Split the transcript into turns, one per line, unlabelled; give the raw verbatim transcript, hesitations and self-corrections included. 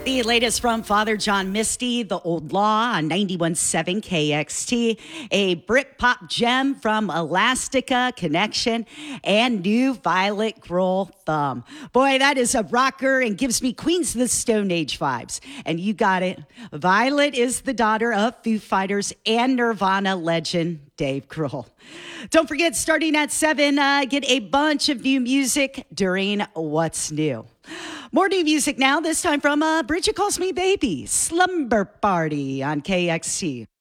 The latest from Father John Misty, The Old Law on ninety-one point seven K X T, a Britpop gem from Elastica Connection, and new Violet Grohl Thumb. Boy, that is a rocker and gives me Queens of the Stone Age vibes. And you got it. Violet is the daughter of Foo Fighters and Nirvana legend Dave Grohl. Don't forget, starting at seven, uh, get a bunch of new music during What's New. More new music now, this time from uh, Bridget Calls Me Baby, Slumber Party on K X T.